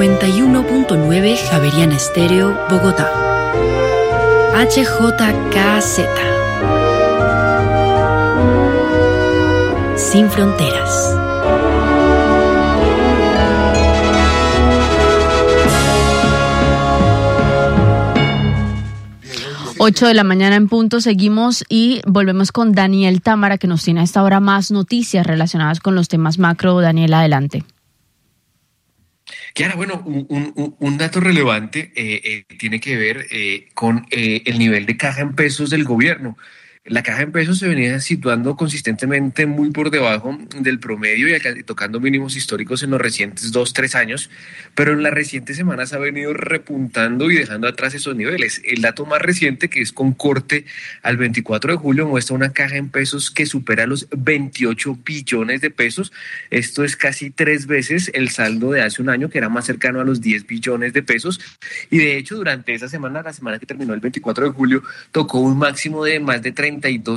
91.9 Javeriana Estéreo, Bogotá. HJKZ. Sin fronteras. Ocho de la mañana en punto, seguimos y volvemos con Daniel Támara, que nos tiene a esta hora más noticias relacionadas con los temas macro. Daniel, adelante. Kiara, bueno, un dato relevante tiene que ver con el nivel de caja en pesos del gobierno. La caja en pesos se venía situando consistentemente muy por debajo del promedio y tocando mínimos históricos en los recientes 2-3 años, pero en las recientes semanas ha venido repuntando y dejando atrás esos niveles. El dato más reciente, que es con corte al 24 de julio, muestra una caja en pesos que supera los 28 billones de pesos. Esto es casi 3 veces el saldo de hace un año, que era más cercano a los 10 billones de pesos. Y de hecho, durante esa semana, la semana que terminó el 24 de julio, tocó un máximo de más de 32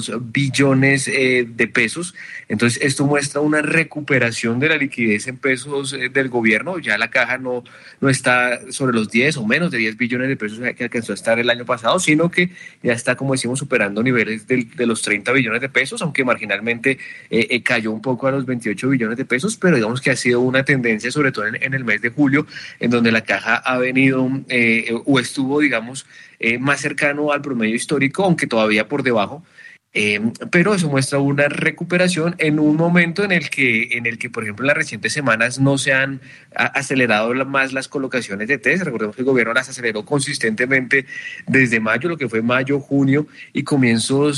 billones de pesos. Entonces esto muestra una recuperación de la liquidez en pesos del gobierno. Ya la caja no está sobre los 10 o menos de 10 billones de pesos que alcanzó a estar el año pasado, sino que ya está, como decimos, superando niveles de los 30 billones de pesos, aunque marginalmente cayó un poco a los 28 billones de pesos, pero digamos que ha sido una tendencia, sobre todo en el mes de julio, en donde la caja ha venido o estuvo, digamos, más cercano al promedio histórico, aunque todavía por debajo. Pero eso muestra una recuperación en un momento en el que, por ejemplo, en las recientes semanas no se han acelerado más las colocaciones de test. Recordemos que el gobierno las aceleró consistentemente desde mayo, lo que fue mayo, junio y comienzos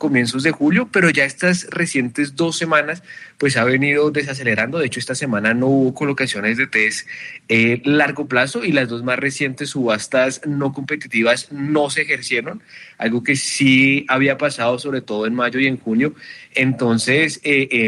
de julio, pero ya estas recientes 2 semanas pues ha venido desacelerando. De hecho, esta semana no hubo colocaciones de test largo plazo y las 2 más recientes subastas no competitivas no se ejercieron, algo que sí había pasado sobre todo en mayo y en junio. Entonces,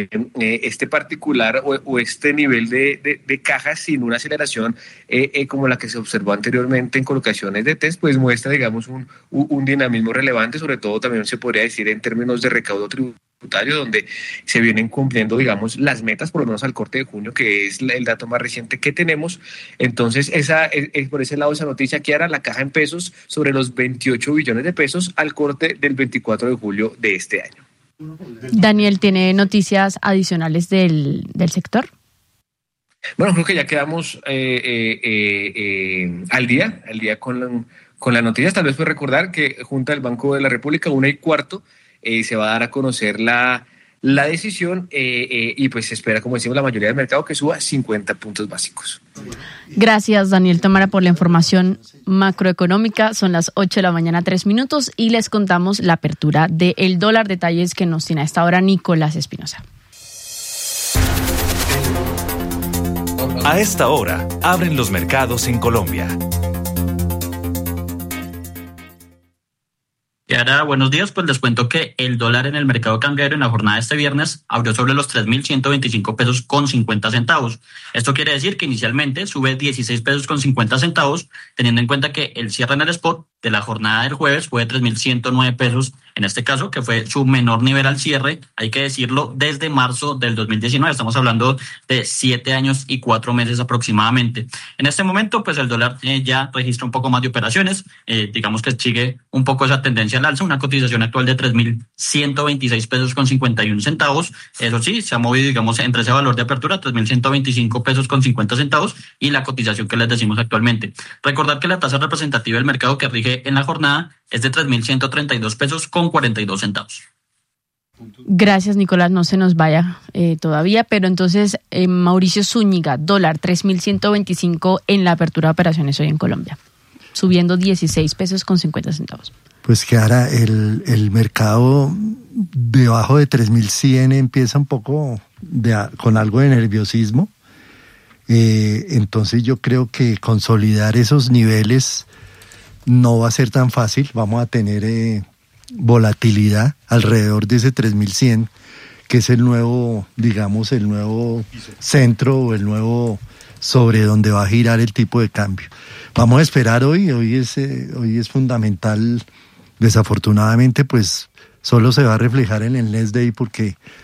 este particular o este nivel de cajas sin una aceleración como la que se observó anteriormente en colocaciones de test, pues muestra, digamos, un dinamismo relevante, sobre todo también se podría decir en términos de recaudo tributario, donde se vienen cumpliendo, digamos, las metas, por lo menos al corte de junio, que es el dato más reciente que tenemos. Entonces, por ese lado esa noticia, que era la caja en pesos sobre los 28 billones de pesos al corte del 24 de julio de este año. Daniel, ¿tiene noticias adicionales del sector? Bueno, creo que ya quedamos al día con las noticias. Tal vez fue recordar que junto al Banco de la República, 1:15, se va a dar a conocer la decisión y pues se espera, como decimos, la mayoría del mercado que suba 50 puntos básicos. Gracias, Daniel Támara, por la información macroeconómica. Son las 8 de la mañana, 3 minutos, y les contamos la apertura del dólar. Detalles que nos tiene a esta hora Nicolás Espinosa. A esta hora, abren los mercados en Colombia. Y ahora, buenos días, pues les cuento que el dólar en el mercado cambiario en la jornada de este viernes abrió sobre los 3.125 pesos con 50 centavos. Esto quiere decir que inicialmente sube 16 pesos con 50 centavos, teniendo en cuenta que el cierre en el spot de la jornada del jueves fue de 3.109 pesos, en este caso, que fue su menor nivel al cierre, hay que decirlo, desde marzo del 2019. Estamos hablando de 7 años y 4 meses aproximadamente. En este momento, pues el dólar ya registra un poco más de operaciones, digamos que sigue un poco esa tendencia al alza, una cotización actual de 3.126 pesos con 51 centavos. Eso sí, se ha movido, digamos, entre ese valor de apertura, 3.125 pesos con 50 centavos, y la cotización que les decimos actualmente. Recordar que la tasa representativa del mercado que rige en la jornada es de 3.132 pesos con 42 centavos. Gracias, Nicolás, no se nos vaya todavía, pero entonces Mauricio Zúñiga, dólar 3.125 en la apertura de operaciones hoy en Colombia, subiendo 16 pesos con 50 centavos. Pues que ahora el mercado debajo de 3.100 empieza un poco con algo de nerviosismo. Entonces yo creo que consolidar esos niveles no va a ser tan fácil. Vamos a tener volatilidad alrededor de ese 3.100, que es el nuevo, digamos, el nuevo centro o el nuevo sobre donde va a girar el tipo de cambio. Vamos a esperar hoy es fundamental. Desafortunadamente, pues solo se va a reflejar en el next day porque